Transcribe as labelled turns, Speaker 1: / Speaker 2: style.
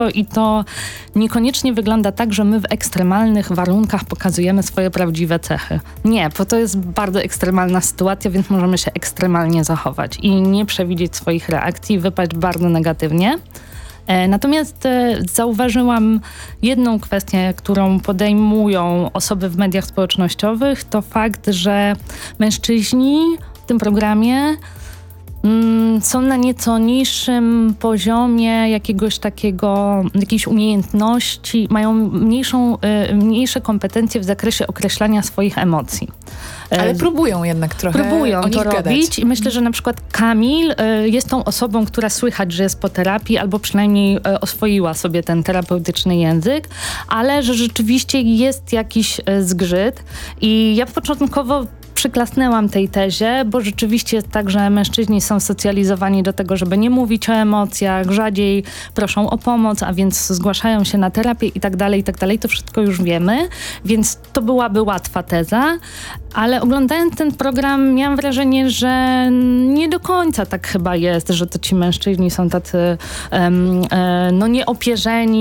Speaker 1: I to niekoniecznie wygląda tak, że my w ekstremalnych warunkach pokazujemy swoje prawdziwe cechy. Nie, bo to jest bardzo ekstremalna sytuacja, więc możemy się ekstremalnie zachować i nie przewidzieć swoich reakcji, wypaść bardzo negatywnie. Natomiast zauważyłam jedną kwestię, którą podejmują osoby w mediach społecznościowych, to fakt, że mężczyźni w tym programie są na nieco niższym poziomie jakiejś umiejętności, mają mniejsze kompetencje w zakresie określania swoich emocji.
Speaker 2: Ale próbują jednak trochę
Speaker 1: Próbują
Speaker 2: o nich
Speaker 1: to
Speaker 2: gadać.
Speaker 1: robić i myślę, że na przykład Kamil jest tą osobą, która słychać, że jest po terapii albo przynajmniej oswoiła sobie ten terapeutyczny język, ale że rzeczywiście jest jakiś zgrzyt i ja początkowo przyklasnęłam tej tezie, bo rzeczywiście jest tak, że mężczyźni są socjalizowani do tego, żeby nie mówić o emocjach, rzadziej proszą o pomoc, a więc zgłaszają się na terapię i tak dalej, to wszystko już wiemy, więc to byłaby łatwa teza, ale oglądając ten program miałam wrażenie, że nie do końca tak chyba jest, że to ci mężczyźni są tacy nieopierzeni